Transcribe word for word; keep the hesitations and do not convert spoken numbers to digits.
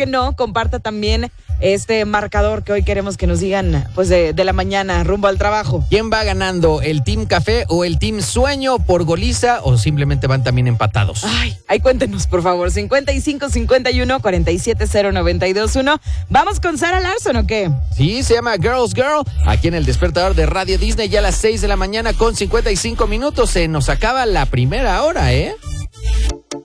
que no, comparta también este marcador que hoy queremos que nos digan, pues de, de la mañana, rumbo al trabajo. ¿Quién va ganando, el Team Café o el Team Sueño por goliza o simplemente van también empatados? Ay, ahí cuéntenos, por favor, cincuenta y cinco, cincuenta y uno, cuarenta y siete, cero, noventa y dos, uno. ¿Vamos con Sara Larson o qué? Sí, se llama Girls Girl, aquí en el despertador de Radio Disney, ya a las seis de la mañana con cincuenta y cinco minutos. Se nos acaba la primera hora, ¿eh?